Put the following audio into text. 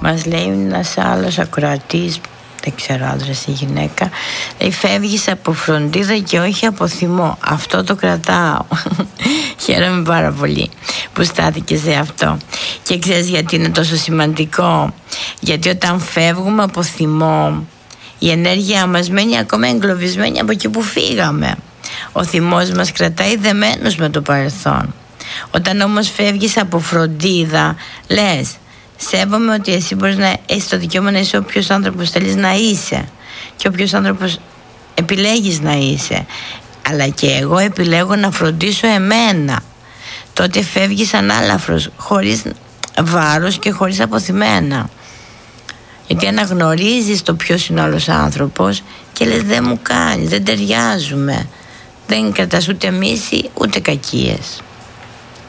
Μας λέει ένας άλλος ακροατής, δεν ξέρω άντρας ή γυναίκα, λέει φεύγεις από φροντίδα και όχι από θυμό. Αυτό το κρατάω. Χαίρομαι πάρα πολύ που στάθηκε σε αυτό. Και ξέρεις γιατί είναι τόσο σημαντικό? Γιατί όταν φεύγουμε από θυμό, η ενέργεια μας μένει ακόμα εγκλωβισμένη από εκεί που φύγαμε. Ο θυμός μας κρατάει δεμένους με το παρελθόν. Όταν όμως φεύγεις από φροντίδα, λες σέβομαι ότι εσύ μπορείς να έχεις το δικαίωμα να είσαι όποιος άνθρωπος θέλεις να είσαι και όποιος άνθρωπος επιλέγεις να είσαι, αλλά και εγώ επιλέγω να φροντίσω εμένα. Τότε φεύγεις ανάλαφρος, χωρίς βάρος και χωρίς αποθυμένα, γιατί αναγνωρίζεις το ποιος είναι άλλος άνθρωπος και λες δεν μου κάνει, δεν ταιριάζουμε, δεν κρατάς ούτε μίση ούτε κακίες.